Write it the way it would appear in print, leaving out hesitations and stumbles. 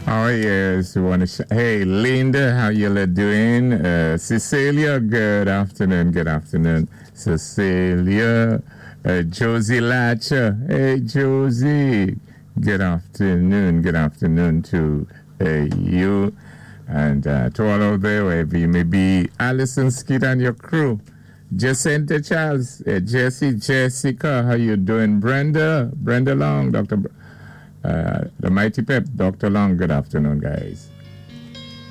Oh yes, we want to. Hey, Linda, how you doing? Cecilia, good afternoon. Good afternoon, Cecilia. Josie Latcher, hey Josie, good afternoon. Good afternoon to you and to all out there, wherever you may be. Alison Skid and your crew. Jacinta Charles, Jesse, Jessica, how you doing? Brenda Long, Dr. The Mighty Pep, Dr. Long, good afternoon, guys.